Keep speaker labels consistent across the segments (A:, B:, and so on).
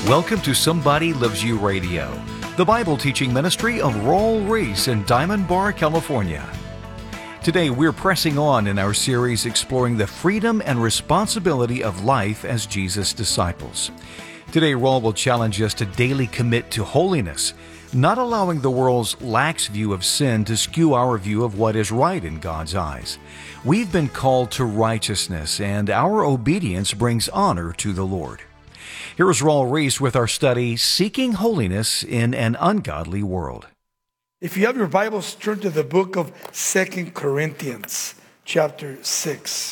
A: Welcome to Somebody Loves You Radio, the Bible teaching ministry of Raul Ries in Diamond Bar, California. Today we're pressing on in our series exploring the freedom and responsibility of life as Jesus' disciples. Today Raul will challenge us to daily commit to holiness, not allowing the world's lax view of sin to skew our view of what is right in God's eyes. We've been called to righteousness, and our obedience brings honor to the Lord. Here is Raul Ries with our study, Seeking Holiness in an Ungodly World.
B: If you have your Bibles, turn to the book of 2 Corinthians, chapter 6.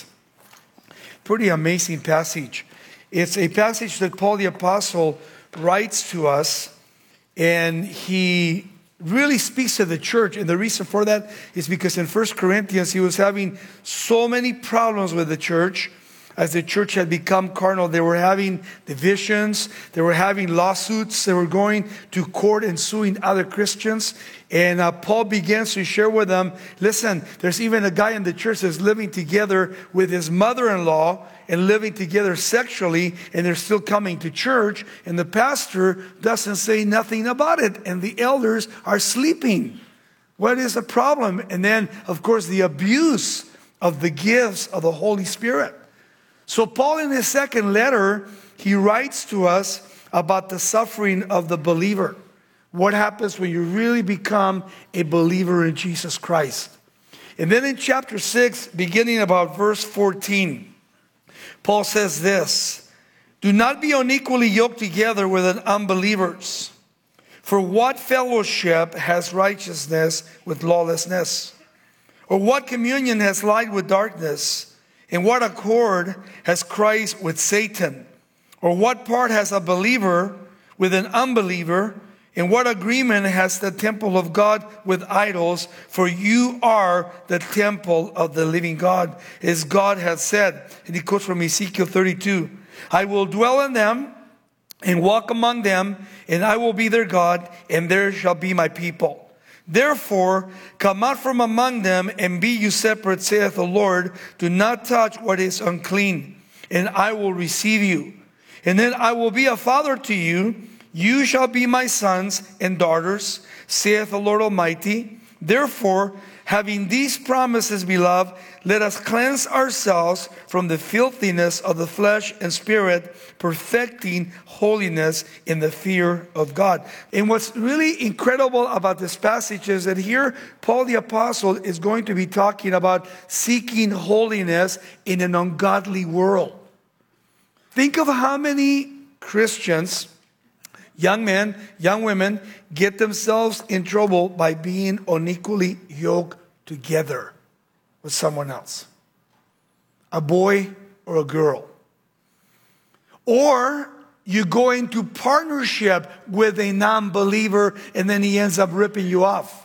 B: Pretty amazing passage. It's a passage that Paul the Apostle writes to us, and he really speaks to the church. And the reason for that is because in 1 Corinthians, he was having so many problems with the church. As the church had become carnal, they were having divisions, they were having lawsuits, they were going to court and suing other Christians. And Paul begins to share with them, listen, there's even a guy in the church that's living together with his mother-in-law and living together sexually, and they're still coming to church, and the pastor doesn't say nothing about it, and the elders are sleeping. What is the problem? And then, of course, the abuse of the gifts of the Holy Spirit. So Paul, in his second letter, he writes to us about the suffering of the believer. What happens when you really become a believer in Jesus Christ. And then in chapter 6, beginning about verse 14, Paul says this, "Do not be unequally yoked together with unbelievers. For what fellowship has righteousness with lawlessness? Or what communion has light with darkness? And what accord has Christ with Satan? Or what part has a believer with an unbeliever? And what agreement has the temple of God with idols? For you are the temple of the living God, as God has said." And he quotes from Ezekiel 32. "I will dwell in them and walk among them, and I will be their God, and there shall be my people. Therefore, come out from among them, and be you separate, saith the Lord. Do not touch what is unclean, and I will receive you. And then I will be a father to you. You shall be my sons and daughters, saith the Lord Almighty. Therefore, having these promises, beloved, let us cleanse ourselves from the filthiness of the flesh and spirit, perfecting holiness in the fear of God." And what's really incredible about this passage is that here Paul the Apostle is going to be talking about seeking holiness in an ungodly world. Think of how many Christians, young men, young women, get themselves in trouble by being unequally yoked together with someone else. A boy or a girl. Or you go into partnership with a non-believer and then he ends up ripping you off.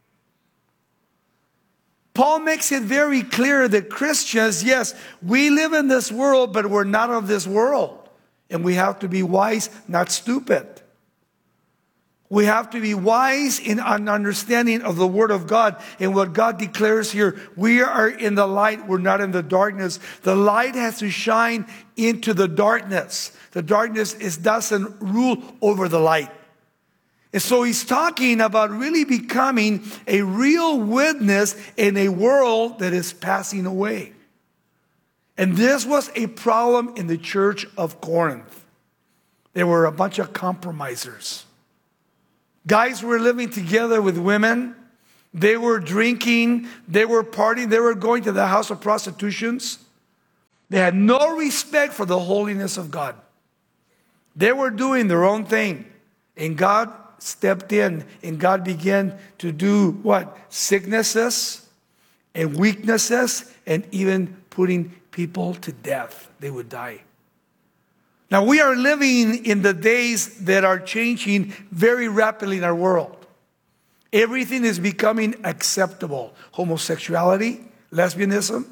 B: Paul makes it very clear that Christians, yes, we live in this world, but we're not of this world. And we have to be wise, not stupid. We have to be wise in an understanding of the Word of God and what God declares here. We are in the light, we're not in the darkness. The light has to shine into the darkness. The darkness doesn't rule over the light. And so he's talking about really becoming a real witness in a world that is passing away. And this was a problem in the church of Corinth. There were a bunch of compromisers. Guys were living together with women. They were drinking. They were partying. They were going to the house of prostitutions. They had no respect for the holiness of God. They were doing their own thing. And God stepped in. And God began to do what? Sicknesses and weaknesses and even putting people to death. They would die. Now, we are living in the days that are changing very rapidly in our world. Everything is becoming acceptable. Homosexuality, lesbianism,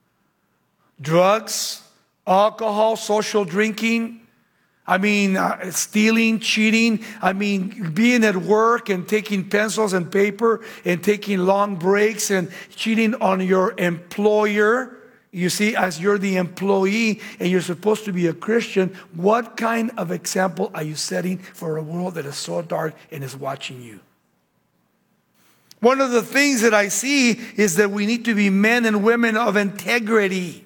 B: drugs, alcohol, social drinking. Stealing, cheating. Being at work and taking pencils and paper and taking long breaks and cheating on your employer You see, as you're the employee and you're supposed to be a Christian, what kind of example are you setting for a world that is so dark and is watching you? One of the things that I see is that we need to be men and women of integrity.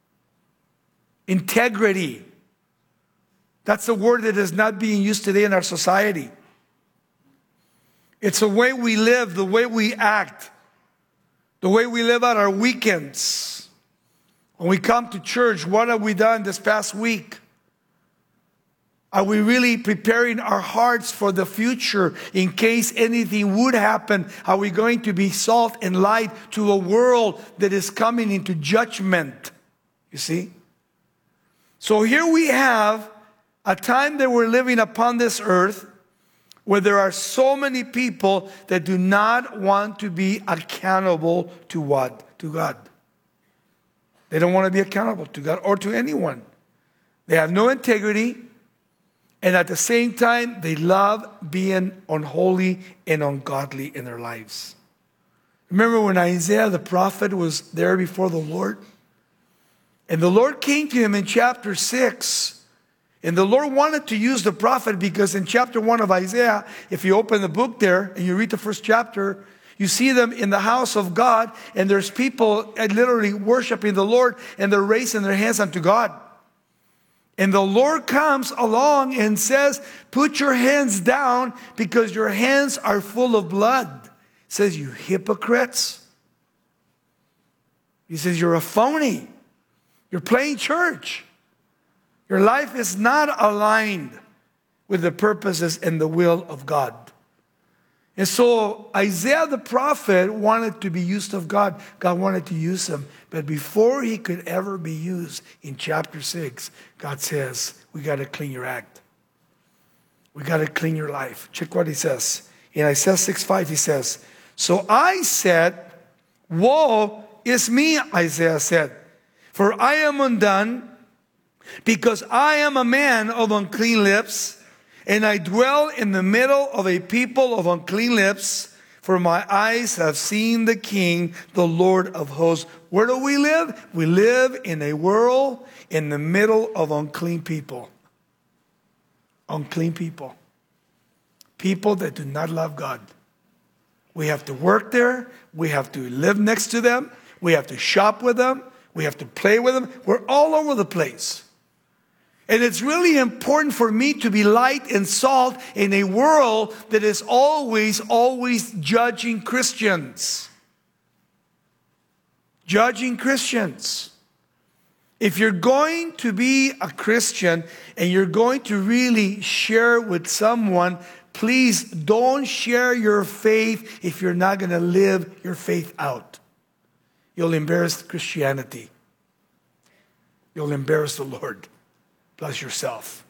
B: Integrity. That's a word that is not being used today in our society. It's the way we live, the way we act, the way we live out our weekends. When we come to church, what have we done this past week? Are we really preparing our hearts for the future in case anything would happen? Are we going to be salt and light to a world that is coming into judgment? You see? So here we have a time that we're living upon this earth where there are so many people that do not want to be accountable to what? To God. They don't want to be accountable to God or to anyone. They have no integrity. And at the same time, they love being unholy and ungodly in their lives. Remember when Isaiah the prophet was there before the Lord? And the Lord came to him in chapter 6. And the Lord wanted to use the prophet because in chapter 1 of Isaiah, if you open the book there and you read the first chapter, you see them in the house of God. And there's people literally worshiping the Lord and they're raising their hands unto God. And the Lord comes along and says, put your hands down because your hands are full of blood. He says, you hypocrites. He says, you're a phony. You're playing church. Your life is not aligned with the purposes and the will of God. And so Isaiah the prophet wanted to be used of God. God wanted to use him. But before he could ever be used, in chapter 6, God says, we got to clean your act. We got to clean your life. Check what he says. In Isaiah 6:5, he says, so I said, woe is me, Isaiah said, for I am undone, because I am a man of unclean lips, and I dwell in the middle of a people of unclean lips, for my eyes have seen the King, the Lord of hosts. Where do we live? We live in a world in the middle of unclean people. Unclean people. People that do not love God. We have to work there. We have to live next to them. We have to shop with them. We have to play with them. We're all over the place. And it's really important for me to be light and salt in a world that is always judging Christians. Judging Christians. If you're going to be a Christian and you're going to really share with someone, please don't share your faith if you're not going to live your faith out. You'll embarrass Christianity. You'll embarrass the Lord. Plus yourself.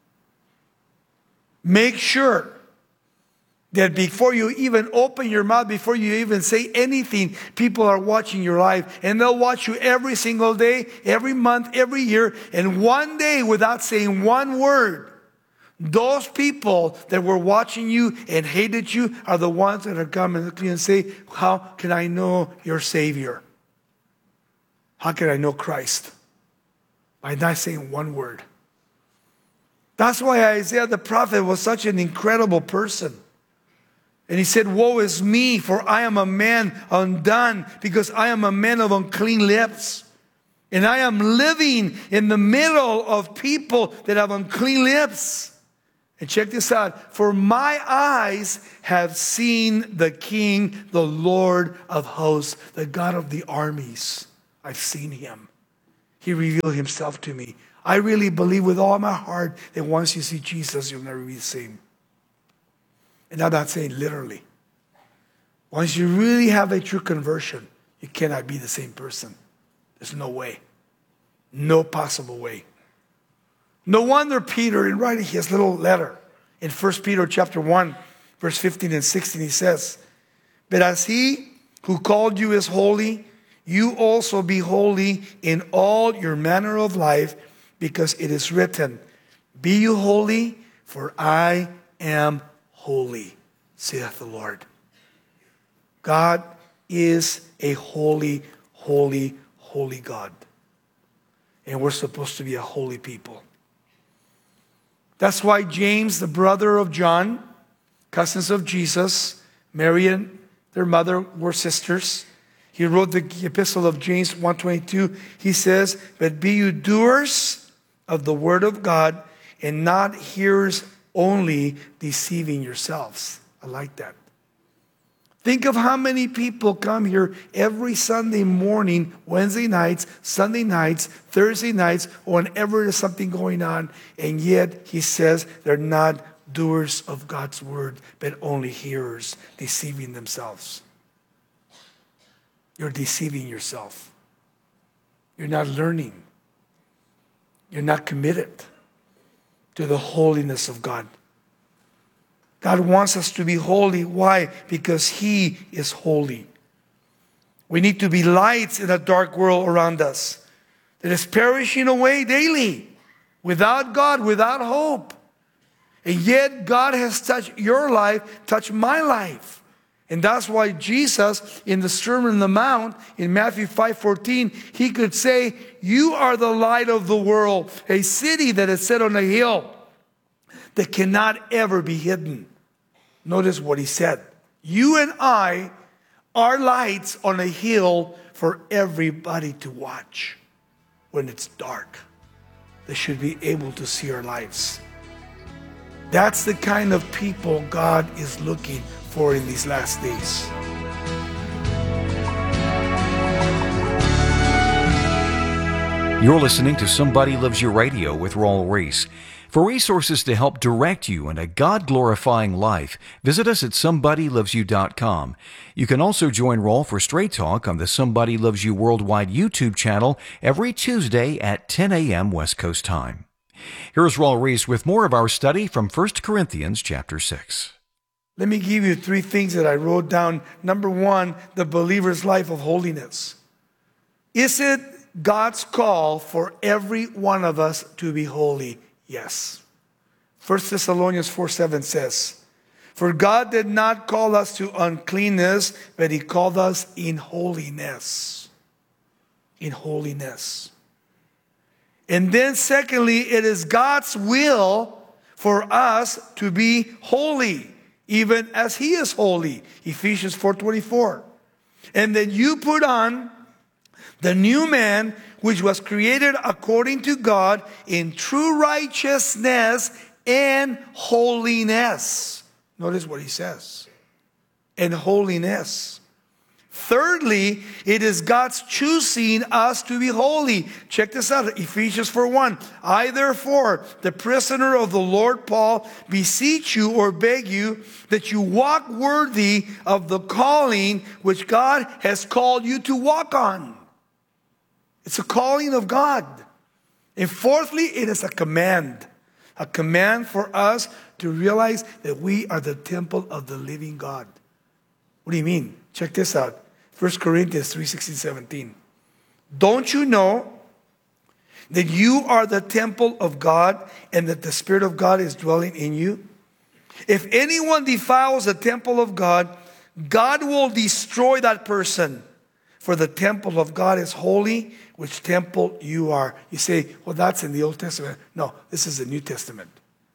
B: Make sure that before you even open your mouth, before you even say anything, people are watching your life. And they'll watch you every single day, every month, every year. And one day, without saying one word, those people that were watching you and hated you are the ones that are coming and say, how can I know your Savior? How can I know Christ? By not saying one word. That's why Isaiah the prophet was such an incredible person. And he said, woe is me, for I am a man undone, because I am a man of unclean lips. And I am living in the middle of people that have unclean lips. And check this out. For my eyes have seen the King, the Lord of hosts, the God of the armies. I've seen him. He revealed himself to me. I really believe with all my heart that once you see Jesus, you'll never be the same. And I'm not saying literally. Once you really have a true conversion, you cannot be the same person. There's no way. No possible way. No wonder Peter, in writing his little letter, in 1 Peter chapter 1, verse 15 and 16, he says, but as he who called you is holy, you also be holy in all your manner of life, because it is written, be you holy, for I am holy, saith the Lord. God is a holy, holy, holy God. And we're supposed to be a holy people. That's why James, the brother of John, cousins of Jesus, Mary and their mother were sisters. He wrote the epistle of James 1:22. He says, "But be you doers of the word of God, and not hearers only, deceiving yourselves." I like that. Think of how many people come here every Sunday morning, Wednesday nights, Sunday nights, Thursday nights, whenever there's something going on, and yet he says they're not doers of God's word, but only hearers, deceiving themselves. You're deceiving yourself. You're not learning. You're not committed to the holiness of God. God wants us to be holy. Why? Because He is holy. We need to be lights in a dark world around us that is perishing away daily, without God, without hope. And yet God has touched your life, touched my life. And that's why Jesus, in the Sermon on the Mount, in Matthew 5:14, He could say, "You are the light of the world, a city that is set on a hill that cannot ever be hidden." Notice what He said. You and I are lights on a hill for everybody to watch. When it's dark, they should be able to see our lives. That's the kind of people God is looking for in these last days.
A: You're listening to Somebody Loves You Radio with Raul Ries. For resources to help direct you in a God-glorifying life, visit us at somebodylovesyou.com. You can also join Raul for Straight Talk on the Somebody Loves You Worldwide YouTube channel every Tuesday at 10 a.m. West Coast time. Here's Raul Ries with more of our study from 1 Corinthians chapter 6.
B: Let me give you 3 things that I wrote down. Number 1, the believer's life of holiness. Is it God's call for every one of us to be holy? Yes. 1 Thessalonians 4:7 says, "For God did not call us to uncleanness, but He called us in holiness." In holiness. And then secondly, it is God's will for us to be holy, even as He is holy. Ephesians 4:24. And then you put on the new man, which was created according to God in true righteousness and holiness. Notice what he says. And holiness. Thirdly, it is God's choosing us to be holy. Check this out, Ephesians 4:1. "I therefore, the prisoner of the Lord Paul, beseech you or beg you that you walk worthy of the calling which God has called you to walk on." It's a calling of God. And fourthly, it is a command. A command for us to realize that we are the temple of the living God. What do you mean? Check this out. 1 Corinthians 3:16-17. "Don't you know that you are the temple of God and that the Spirit of God is dwelling in you? If anyone defiles the temple of God, God will destroy that person. For the temple of God is holy, which temple you are." You say, well, that's in the Old Testament. No, this is the New Testament.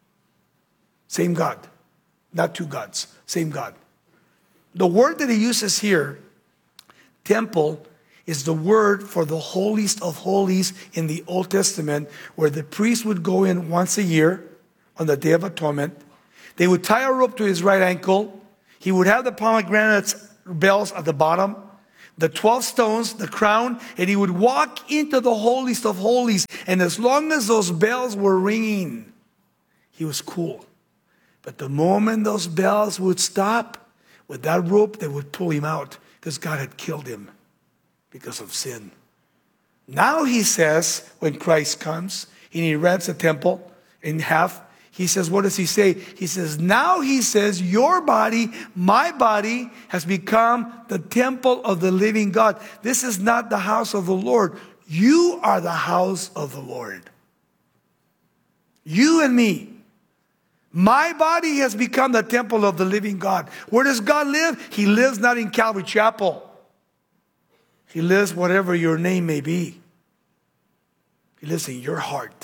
B: Same God. Not two gods. Same God. The word that he uses here, temple, is the word for the holiest of holies in the Old Testament, where the priest would go in once a year on the Day of Atonement. They would tie a rope to his right ankle. He would have the pomegranate bells at the bottom, the 12 stones, the crown, and he would walk into the holiest of holies. And as long as those bells were ringing, he was cool. But the moment those bells would stop, with that rope, they would pull him out because God had killed him because of sin. Now he says, when Christ comes and he rents the temple in half, he says, what does he say? He says, now he says, your body, my body, has become the temple of the living God. This is not the house of the Lord. You are the house of the Lord. You and me. My body has become the temple of the living God. Where does God live? He lives not in Calvary Chapel. He lives whatever your name may be. He lives in your heart.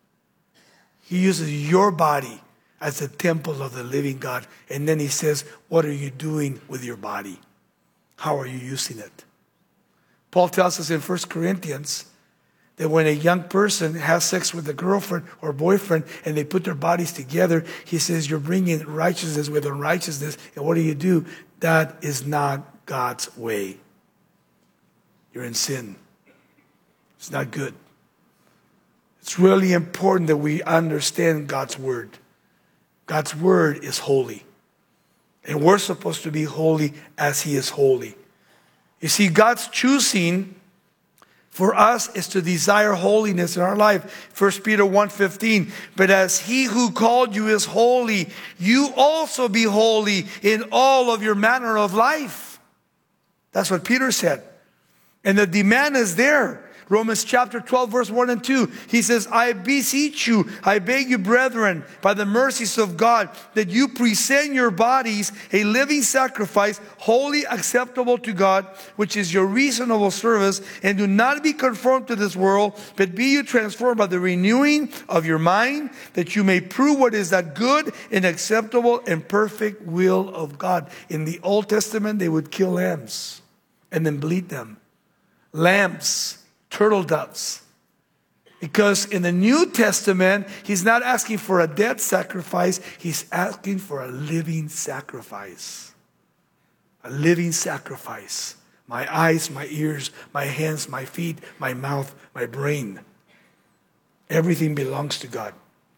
B: He uses your body as the temple of the living God. And then he says, what are you doing with your body? How are you using it? Paul tells us in 1 Corinthians that when a young person has sex with a girlfriend or boyfriend and they put their bodies together, he says, you're bringing righteousness with unrighteousness. And what do? That is not God's way. You're in sin. It's not good. It's really important that we understand God's word. God's word is holy. And we're supposed to be holy as he is holy. You see, God's choosing for us is to desire holiness in our life. 1 Peter 1:15. But as he who called you is holy, you also be holy in all of your manner of life. That's what Peter said. And the demand is there. Romans chapter 12, verse 1 and 2. He says, I beseech you, I beg you, brethren, by the mercies of God, that you present your bodies a living sacrifice, wholly acceptable to God, which is your reasonable service. And do not be conformed to this world, but be you transformed by the renewing of your mind, that you may prove what is that good and acceptable and perfect will of God. In the Old Testament, they would kill lambs and then bleed them. Lambs, turtle doves. Because in the New Testament, he's not asking for a dead sacrifice. He's asking for a living sacrifice. A living sacrifice. My eyes, my ears, my hands, my feet, my mouth, my brain. Everything belongs to God.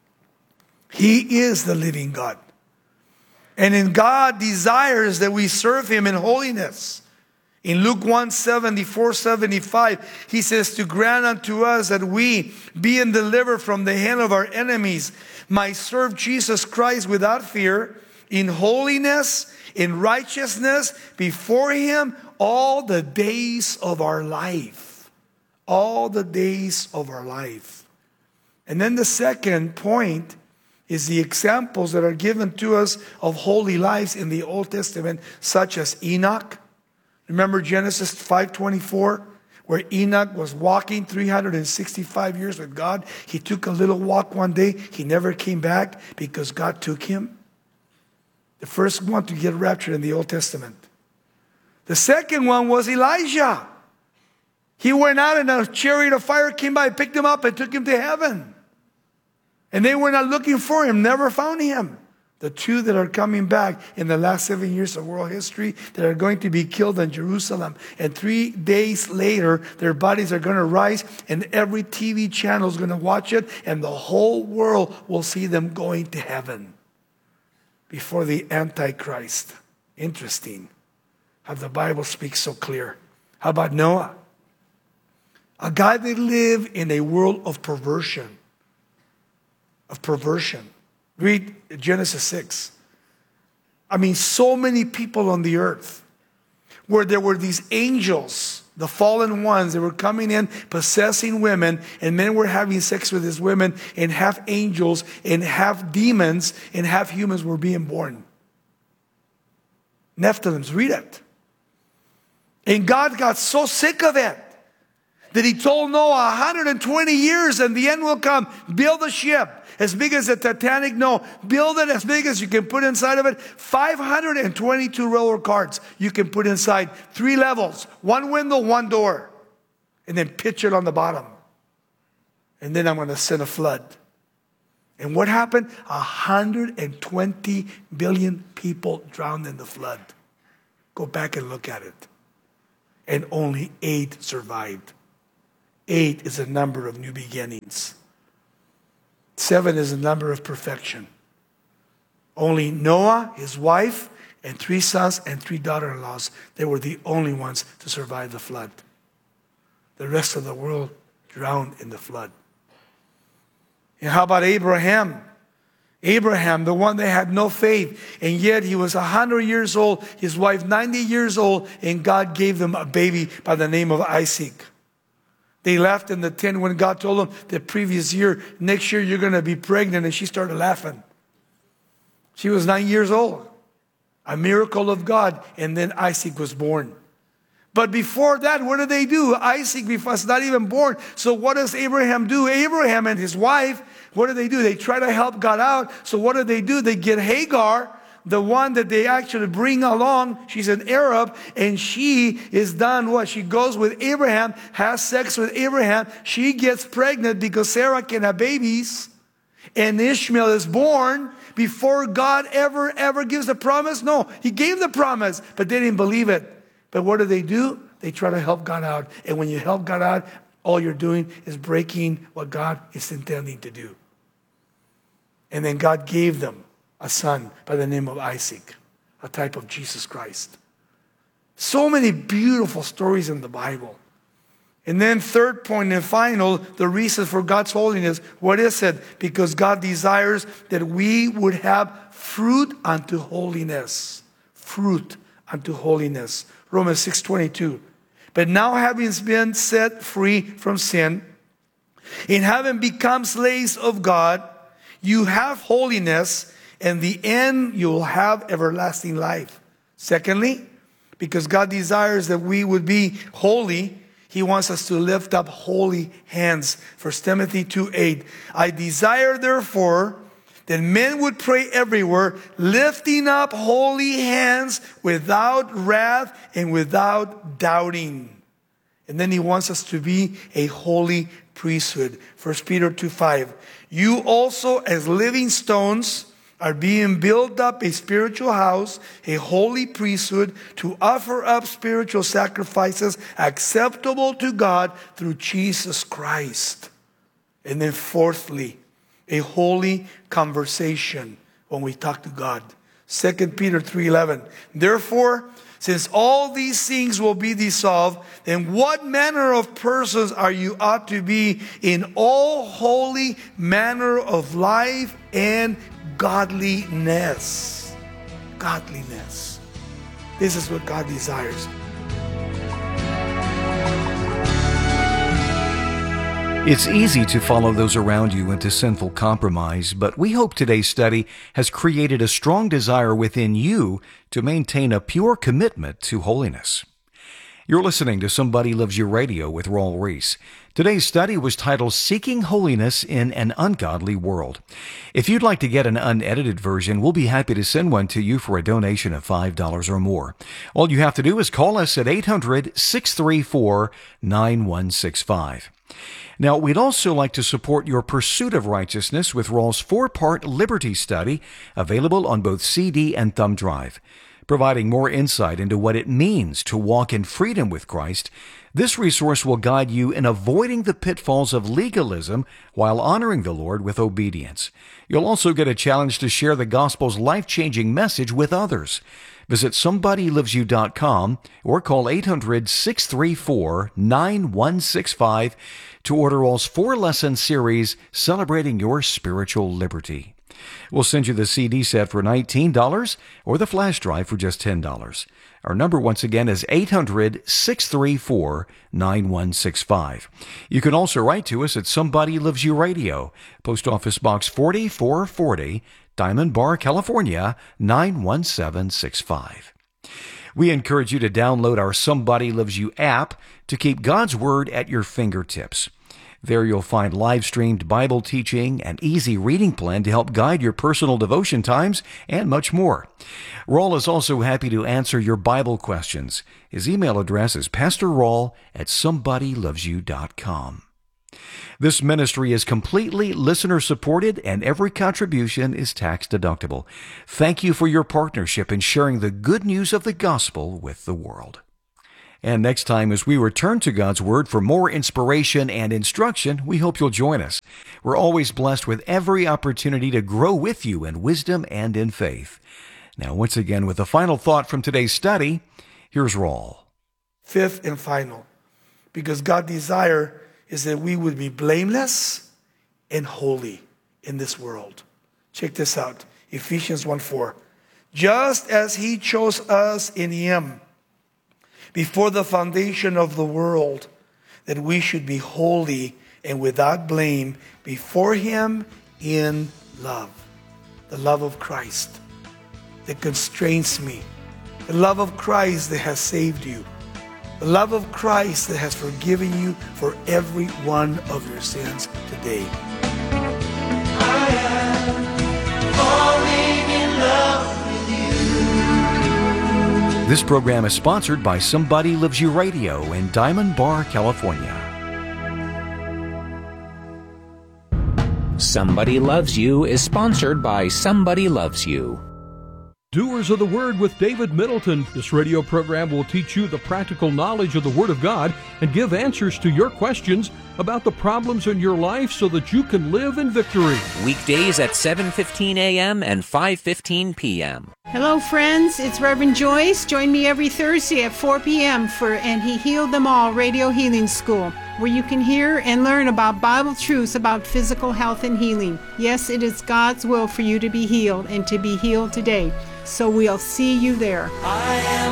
B: He is the living God. And in God desires that we serve him in holiness. In Luke 1:74-75, he says, to grant unto us that we, being delivered from the hand of our enemies, might serve Jesus Christ without fear, in holiness, in righteousness, before him all the days of our life. All the days of our life. And then the second point is the examples that are given to us of holy lives in the Old Testament, such as Enoch. Remember Genesis 5:24, where Enoch was walking 365 years with God. He took a little walk one day. He never came back because God took him. The first one to get raptured in the Old Testament. The second one was Elijah. He went out and a chariot of fire came by, picked him up and took him to heaven. And they were not looking for him, never found him. The two that are coming back in the last 7 years of world history that are going to be killed in Jerusalem. And 3 days later, their bodies are going to rise and every TV channel is going to watch it. And the whole world will see them going to heaven before the Antichrist. Interesting how the Bible speaks so clear. How about Noah? A guy that lived in a world of perversion. Of perversion. Read Genesis 6. I mean, so many people on the earth where there were these angels, the fallen ones, that were coming in, possessing women, and men were having sex with these women, and half angels and half demons and half humans were being born. Nephilims, read it. And God got so sick of it that he told Noah 120 years and the end will come. Build a ship. As big as the Titanic, no. Build it as big as you can put inside of it. 522 railroad cars you can put inside. 3 levels. 1 window, 1 door. And then pitch it on the bottom. And then I'm going to send a flood. And what happened? 120 billion people drowned in the flood. Go back and look at it. And only 8 survived. 8 is a number of new beginnings. 7 is a number of perfection. Only Noah, his wife, and 3 sons and 3 daughter-in-laws, they were the only ones to survive the flood. The rest of the world drowned in the flood. And how about Abraham? Abraham, the one that had no faith, and yet he was 100 years old, his wife 90 years old, and God gave them a baby by the name of Isaac. They laughed in the tent when God told them the previous year, next year you're going to be pregnant. And she started laughing. She was 9 years old. A miracle of God. And then Isaac was born. But before that, what did they do? Isaac was not even born. So what does Abraham do? Abraham and his wife, what do? They try to help God out. So what do? They get Hagar, the one that they actually bring along. She's an Arab, and she is done what? She goes with Abraham, has sex with Abraham. She gets pregnant because Sarah can have babies. And Ishmael is born before God ever gives the promise. No, he gave the promise, but they didn't believe it. But what do? They try to help God out. And when you help God out, all you're doing is breaking what God is intending to do. And then God gave them a son by the name of Isaac, a type of Jesus Christ. So many beautiful stories in the Bible. And then third point and final, the reason for God's holiness. What is it? Because God desires that we would have fruit unto holiness. Fruit unto holiness. Romans 6:22. But now having been set free from sin, in having become slaves of God, you have holiness, and the end you will have everlasting life. Secondly, because God desires that we would be holy, He wants us to lift up holy hands. 1 Timothy 2:8. I desire therefore that men would pray everywhere, lifting up holy hands without wrath and without doubting. And then He wants us to be a holy priesthood. 1 Peter 2:5. You also as living stones are being built up a spiritual house, a holy priesthood, to offer up spiritual sacrifices acceptable to God through Jesus Christ. And then fourthly, a holy conversation when we talk to God. 2 Peter 3:11. Therefore, since all these things will be dissolved, then what manner of persons are you ought to be in all holy manner of life and godliness? Godliness. This is what God desires.
A: It's easy to follow those around you into sinful compromise, but we hope today's study has created a strong desire within you to maintain a pure commitment to holiness. You're listening to Somebody Loves You Radio with Raul Ries. Today's study was titled Seeking Holiness in an Ungodly World. If you'd like to get an unedited version, we'll be happy to send one to you for a donation of $5 or more. All you have to do is call us at 800-634-9165. Now, we'd also like to support your pursuit of righteousness with Raul's 4-part Liberty Study, available on both CD and thumb drive. Providing more insight into what it means to walk in freedom with Christ, this resource will guide you in avoiding the pitfalls of legalism while honoring the Lord with obedience. You'll also get a challenge to share the gospel's life-changing message with others. Visit somebodylovesyou.com or call 800-634-9165 to order Raul's 4-lesson series celebrating your spiritual liberty. We'll send you the CD set for $19 or the flash drive for just $10. Our number once again is 800-634-9165. You can also write to us at Somebody Loves You Radio, Post Office Box 4440, Diamond Bar, California, 91765. We encourage you to download our Somebody Loves You app to keep God's Word at your fingertips. There you'll find live-streamed Bible teaching, an easy reading plan to help guide your personal devotion times, and much more. Raul is also happy to answer your Bible questions. His email address is pastorraul@somebodylovesyou.com. This ministry is completely listener-supported, and every contribution is tax-deductible. Thank you for your partnership in sharing the good news of the gospel with the world. And next time, as we return to God's Word for more inspiration and instruction, we hope you'll join us. We're always blessed with every opportunity to grow with you in wisdom and in faith. Now, once again, with the final thought from today's study, here's Raul.
B: Fifth and final, because God's desire is that we would be blameless and holy in this world. Check this out, Ephesians 1:4. Just as He chose us in Him before the foundation of the world, that we should be holy and without blame before Him in love. The love of Christ that constrains me. The love of Christ that has saved you. The love of Christ that has forgiven you for every one of your sins today.
C: I am falling in love with you.
A: This program is sponsored by Somebody Loves You Radio in Diamond Bar, California.
D: Somebody Loves You is sponsored by Somebody Loves You.
E: Doers of the Word with David Middleton. This radio program will teach you the practical knowledge of the Word of God and give answers to your questions about the problems in your life so that you can live in victory.
D: Weekdays at 7:15 a.m. and 5:15 p.m.
F: Hello, friends. It's Reverend Joyce. Join me every Thursday at 4 p.m. for And He Healed Them All Radio Healing School, where you can hear and learn about Bible truths about physical health and healing. Yes, it is God's will for you to be healed and to be healed today. So we'll see you there.
C: I am